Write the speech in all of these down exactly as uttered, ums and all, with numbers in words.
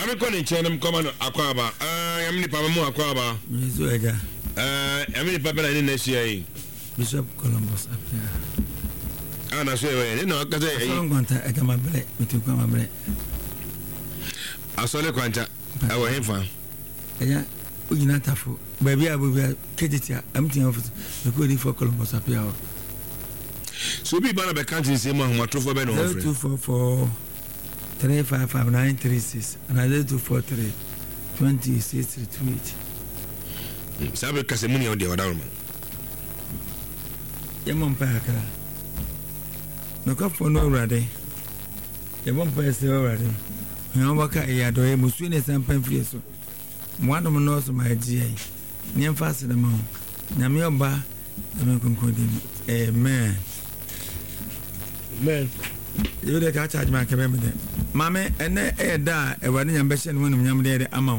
Mami ko ni chenem koma no akwaba. Eh yamni pa mu akwaba. Mizo ega. Eh yamni pa bela ni next year. Bishop Columbus apia. Ana so e ni no akaze e. So ngonta ega mabele, mitu kwa mabele. Asole kwanta. Awo hemfa. Eya ugina tafu. Baby abu kejitia amti office. Ko di for Columbus apia. So be bana be country say mo ahomotofo be no offer. two four four three five five nine three six and I two four three twenty six three two eight. Sabe kasemuni o de wadaro mo. Yamon pa akara. No ka for no rade. Yamon pa se o rade. Nyo baka e ado e musu ne sampan fie so. Mwado mo no so ma ji ai. Ni emfase de ma. Nyame oba na me konkodi. Amen. Man, you dey catch charge man kebe me dem. Mame ene e da e wade nyam be hye ne wonum nyam de de ama wo.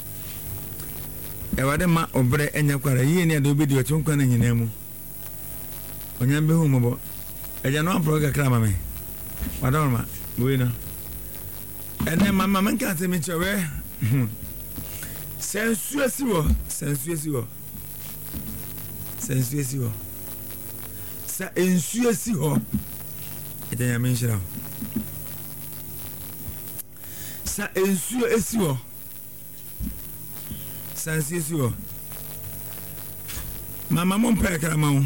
E wade ma obre enya kwara yi ne de obi de otu nkwa na nyina mu. Onyam be hu mo bo. E ja no apro ga kra mame. Wada ma we no. Ene mama man kan se me chewe. Sensu esi wo, sensu esi wo. Sensu esi wo. Sa ensu esi ho. Ete ya menshira. Sa ensu esi ho. Sa ensu esi ho. Mama mo mpa kra ma wo.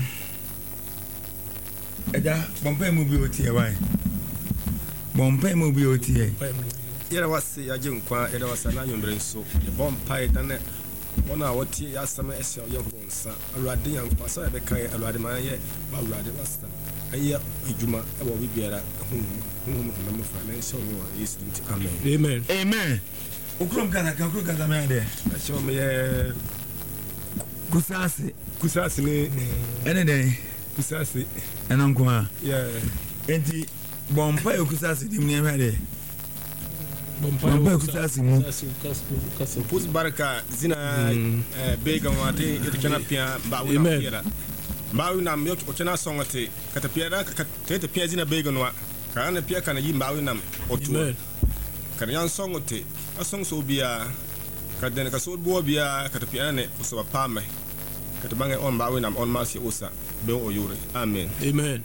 Eja bompa mu bi oti e wai. Bompa mu bi oti e. Yera wase ya jinkwa yera wasa na nyombre nso. E bompa e dane ona woti ya sama esi ye honsa. Alwade yankwa sa be kai alwade ma ye ba alwade wasta. Aya ejuma e wo bibiara hum hum na mo fa na so no yesu nti amen. Amen. Amen. Okrom kana kan okrom kana me ade. So me ye kusasi kusasi ni ene den kusasi ene nko a. Yeah. Enti bompa e kusasi dim ne ade. Bompa e kusasi mu. Pus baraka zina eh bega wate itchana pia ba wona pia. Mbawi nam yo ochena songote kata pia da kata pia zina bega no kana pia kana yi mbawi nam otu. Kana yan songote asong so bia kada ka so bo bia kata pia ne so pa me. Kata bange on mbawi nam on masi osa be o yure. Amen. Amen.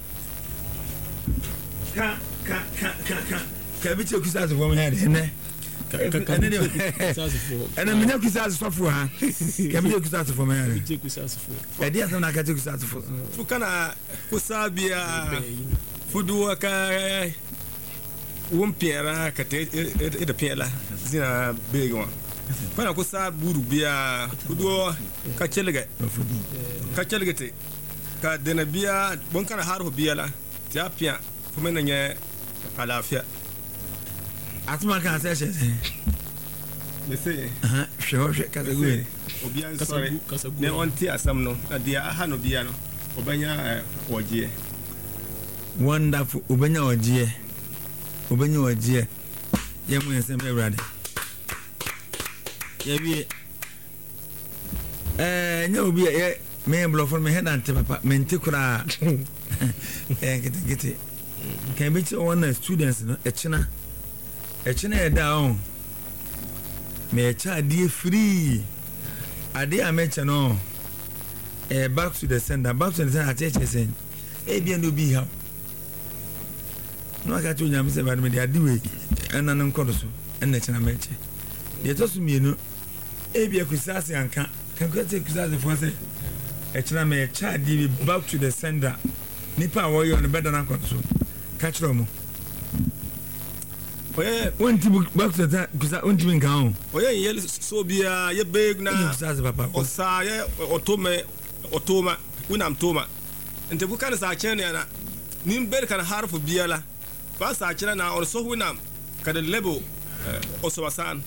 Ka ka ka ka ka ka bi che kusasi fo me hade ne. Ene me ne kusasi so fo ha. Ka bi che kusasi fo me hade. Che kusasi fo. E dia so na ka che kusasi fo. Fu kana kusabia fudu ka wumpiera ka te e de piela zina bego. Kana kusa buru bia fudu ka chelega. Ka chelega te ka dena bia bon kana harho biela. Tia pia fu mena nye alafia. Atuma kan se se. Mese. Aha, sho sho ka se. Obian sorry. Ne onti asam no. Na dia aha no bia no. Obanya oje. Wonderful. Obanya oje. Obanya oje. Ye mu yesem Ewrade. Ye bi eh nya obi ye me blofo me head ante papa me nti kura. Eh kete kete. Can be to one students no echina. Echina e down. Me cha die free. Ade a mecha no. Eh back to the sender, back to the sender at H S N. E bia no bi ha. No aka to nyam se ba me de ade we. Ena no nkodo so. Ena china meche. De to so mienu. E bia kusase anka. Kan kwete kusase fo se. Echina me cha die back to the sender. Nipa wo yo no better na nkodo so. Catch them. Oye, one to back to that because I want to bring down. Oye, ye so be a ye big na. Papa. O sa ye otome otoma. Unam toma. And the bukan sa chene na. Nim ber kan harf biala. Ba sa chene na also winam. Kada level also wasan.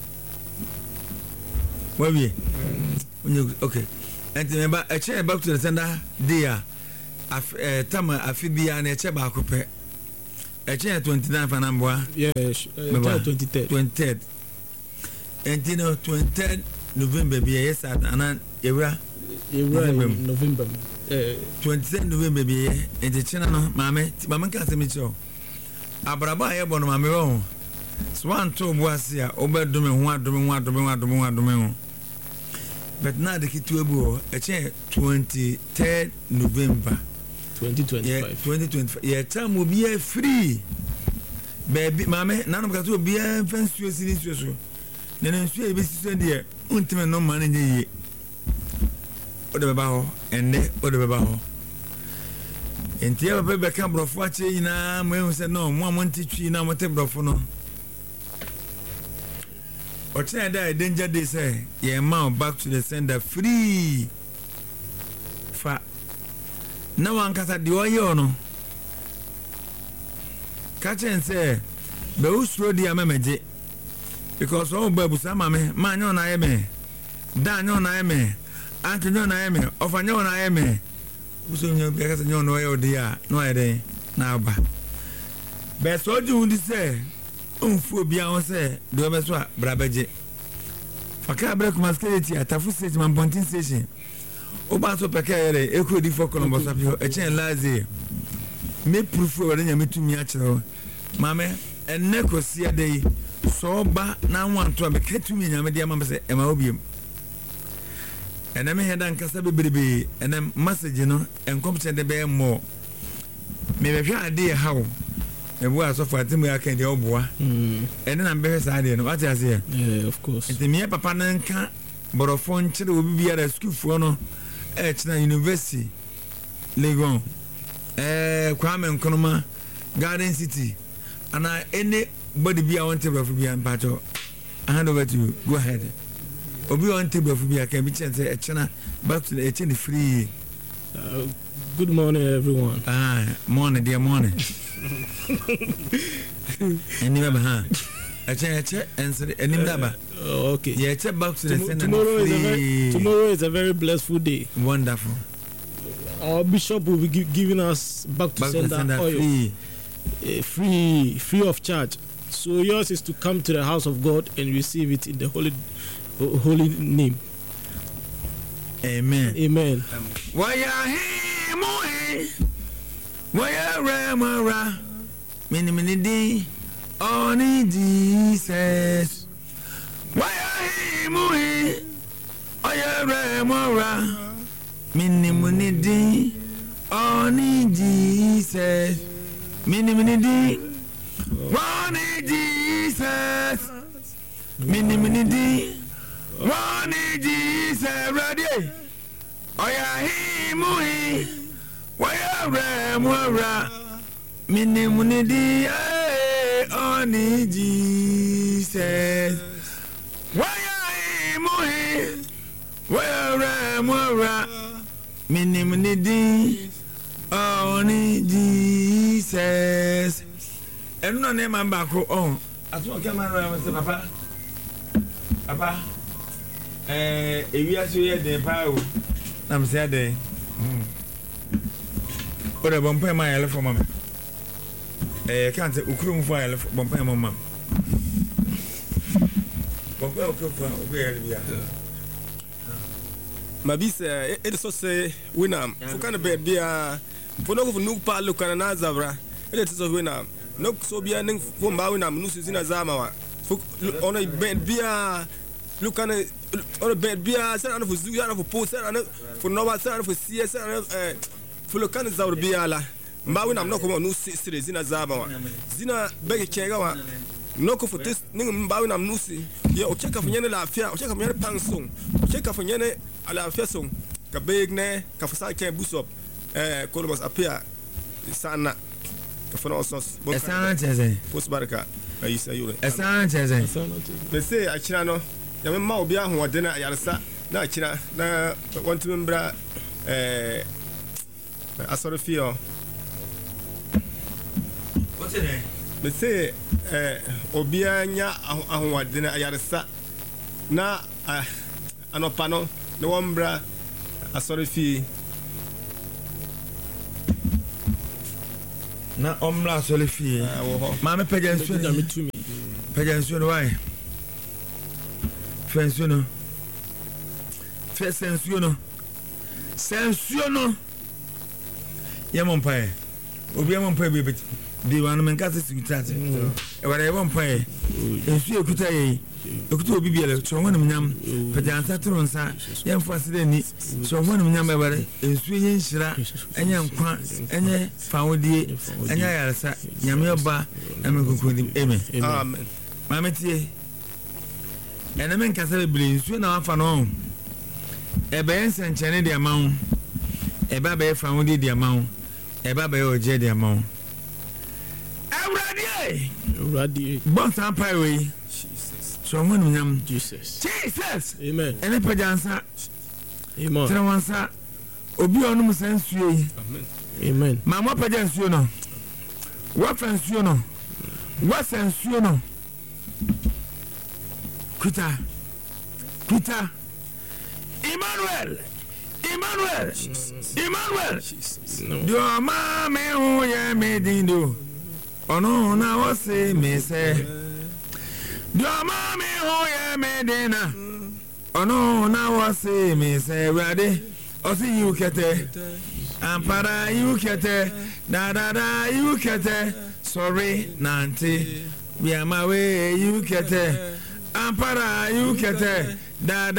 Where we? Okay. And remember a chair back to the sender there. Af tama afibia na che ba kope. E che twenty-nine fanamboa. Yes, twenty-third. twenty-third. And you know twenty-third November be yes at anan era November. Eh twenty-third November be and the china no mama mama ka se me cho. Abraba ye bono mama wo. Swan to Boasia, Oberdome, Wadome, Wadome, Wadome, Wadome. But now the key to a boy, a chair twenty-third November twenty twenty-five. Yeah, twenty twenty-five. Yeah, time will be a free. Baby, mamma, none of us will be a fence to a city. Then I'm sure it's there. Until no money in the year. What about and what about? And the other baby come of watching now. When said no, one want to see now whatever for no. Or try that danger they say, yeah, mount back to the sender free. Fa no one can say the oil no. Catch and say, but who's ready? I'm a because all babies are mammy, man, on I am a Dan on I am a Anthony on I am a of a non I am a who's on your because you know where they are, no idea now. But best what you would say, Umphobia say, do a meswa, Brabaje. For Cabra masquerade at Tafu Station, my Pontin Station. Obaso Pacare, Echo di for Columbus up here, a chain lazy. Me proof for any me to me actual. Mamma, and Neco see a day. So ba na want to be kept to me and my mama say Emma Obium. And I may have done Casabi baby and then message you know and competent the bear more. Maybe I idea how the boy so far Timmy I can the old boy. And then I'm very sad and what I say. Yeah, of course. And the mere papa nanka but a phone child will be at a school for no at University Legon. Eh Kwame Nkrumah Garden City and I any body be on table for be and battle. I hand over to you. Go ahead. Or be on table for be I can be chance a channel back to the eighteen free. Uh, good morning, everyone. Ah, morning, dear morning. And never, huh? I check and say, and never. Okay. Yeah, check back to the Tom- tomorrow, is a very, tomorrow is a very blessed day. Wonderful. Our bishop will be gi- giving us back to Back to sender sender oil. free. Uh, free, free of charge. So yours is to come to the house of God and receive it in the holy, ho- holy name. Amen. Amen. Why are he moe? Why are Ramara? Many many day. Only Jesus. Why are he moe? Why are Ramara? Many many day. Only Jesus. Many many day. Ronnie Jesus, mini mini di, Ronnie Jesus, ready? Oh yeah, he mui, why ramura, mini mini di, Ronnie Jesus, why he mui, why ramura, mini mini di, Ronnie Jesus. And no name I'm back on. As one come around and Papa, Papa, eh, if you are here, the power, I'm sad. Eh, what a bumper my elephant for mamma. Eh, can't say Ukrum for elephant bumper mamma. Bumper for where we are. Mabisa, it is so say, Winam, for kind of bed beer, for no new part look at another Zabra. It is so Winam. No so be an from Bawinam, Nusina Zamawa. On a bed beer, look on a bed beer, send for Zuyan for post for Nova San for C S for Locan Zabiala. Bawinam no come on no sister Zina Zamawa. Zina Beggy Chegawa. No for this Ning Bawinam Nusi. Yeah, or check up for Yana Affair, or check up Yana Pansong, check up for Yana Alafesong, Cabegne, Cafasa can boost up. Eh, Colobus appear. Sana. Esan cheze. Post baraka. Ayi sayure. Esan cheze. They say achina no. Ya me ma obi ahoɔden na yaresa na achina na want to membra eh asɔre fio. What's it name? They say eh obi anya ahoɔden na yaresa na anopa no na wɔmbra asɔre fie. Na omla sole fie ma me pagya nsu na me tumi pagya nsu no why fensu no fensu no sensu no ye mon pa obi ye mon pa bi bi di wan men ka se security Ewara e won pae. Esu ekuta ye. Ekuta obi biele so wonum nyam. Pajansa turu nsa. Yemfo asede ni. So wonum nyam ewara. Esu ye nhira. Enye nkwa, enye fawodie, enye yaresa. Nyame oba amekokodim. Amen. Amen. Mametie. Eneme nkasa bebre nsu na wafa no. Ebe ensenchene de amawo. Eba be fawodie de amawo. Eba be oje de amawo. Awurade! Awurade! Bon san pai we. Jesus. So wonu nyam Jesus. Jesus. Amen. Ene pajansa. Amen. Trawansa. Obi onu musansuo yi. Amen. Amen. Mama pajansuo no. Wa fansuo no. Wa sansuo no. Kuta. Kuta. Emmanuel. Emmanuel. Emmanuel. Do ma me hu ye me dindo. Ono na wo se me se. Do ma me hu ye me dina. Ono na wo se me se rade. O si you kete. Ampara you kete. Da da da you kete. Sorry nanti. Bi ama we you kete. Ampara you kete. Da